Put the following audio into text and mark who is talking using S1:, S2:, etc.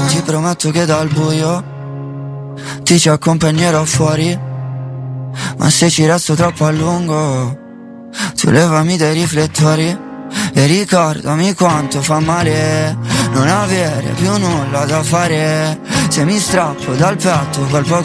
S1: ti prometto che dal buio ti ci accompagnerò fuori, ma se ci resto troppo a lungo tu levami dai riflettori. E ricordami quanto fa male non avere più nulla da fare, se mi strappo dal petto quel poco